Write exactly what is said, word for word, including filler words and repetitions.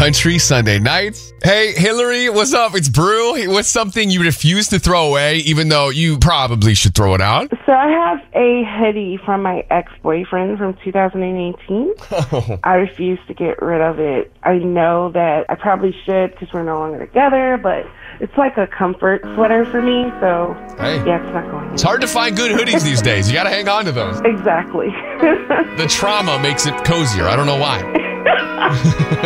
Country Sunday nights. Hey, Hillary, what's up? It's Brew. What's something you refuse to throw away, even though you probably should throw it out? So I have a hoodie from my ex-boyfriend from two thousand eighteen. Oh. I refuse to get rid of it. I know that I probably should because we're no longer together, but it's like a comfort sweater for me, so Hey. yeah, it's not going It's hard to find good hoodies these days. You got to hang on to those. Exactly. The trauma makes it cozier. I don't know why.